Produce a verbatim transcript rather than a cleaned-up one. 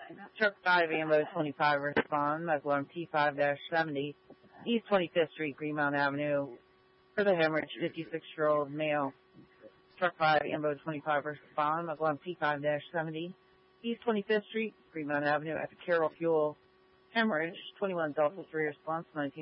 Truck five, Ambo twenty-five, respond. Muslim T five seventy, East twenty-fifth Street, Greenmount Avenue. For the hemorrhage, fifty-six-year-old male. Truck five, Ambo twenty-five, respond. Muslim T five seventy, East twenty-fifth Street, Greenmount Avenue. At the Carroll Fuel hemorrhage, twenty-one Delta three, response, nineteen